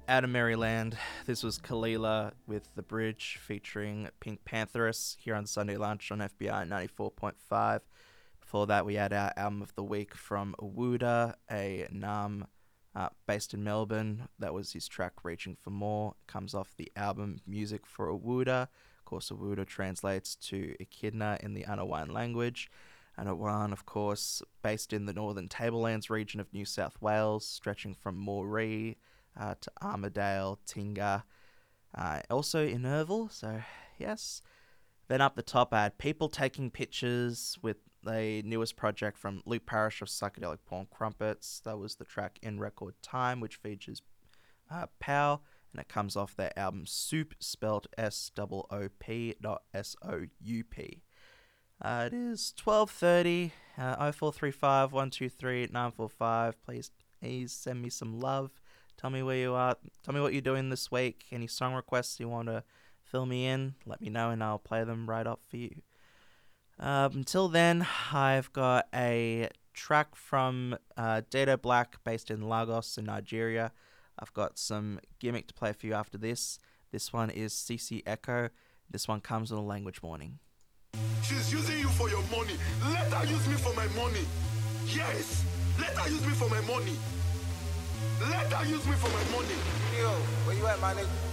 Out of Maryland. This was Kalila with The Bridge featuring Pink Pantheress here on Sunday Lunch on FBI 94.5. Before that, we had our album of the week from Awuda, a Nam based in Melbourne. That was his track Reaching for More. It comes off the album Music for Awuda. Of course, Awuda translates to Echidna in the Anawan language. And Awan, of course, based in the Northern Tablelands region of New South Wales, stretching from Moree to Armidale, Tinga, also in Irville, so yes. Then up the top I had People Taking Pictures with the newest project from Luke Parrish of Psychedelic Porn Crumpets. That was the track In Record Time, which features Pow, and it comes off their album Soup, spelled SOOP, not SOUP. It is 12:30, 0435 123 945. Please send me some love. Tell me where you are. Tell me what you're doing this week. Any song requests you want to fill me in, let me know and I'll play them right up for you. Until then, I've got a track from Dado Black based in Lagos in Nigeria. I've got some gimmick to play for you after this. This one is CC Echo. This one comes on a language warning. She's using you for your money. Let her use me for my money. Yes, let her use me for my money. Let her use me for my money. Yo, where you at, my nigga?